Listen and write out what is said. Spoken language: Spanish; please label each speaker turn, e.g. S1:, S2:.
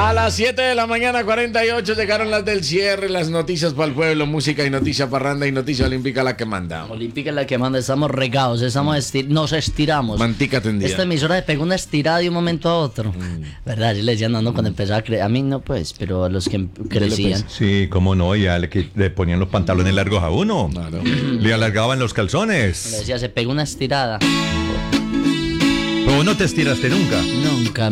S1: A las 7 de la mañana, 48, llegaron las del cierre, las noticias para el pueblo, música y noticia parranda y noticia olímpica la que manda.
S2: Olímpica es la que manda, estamos regados, nos estiramos.
S1: Mantica tendida.
S2: Esta emisora se pegó una estirada de un momento a otro. ¿Verdad? Yo le decía, no, cuando empezaba a creer, a mí no pues, pero a los que crecían.
S3: Sí, cómo no, ya le ponían los pantalones largos a uno.
S1: Claro.
S3: Le alargaban los
S2: Le
S3: calzones.
S2: decía, se pegó una estirada.
S3: Pero no te estiraste nunca.
S2: Nunca.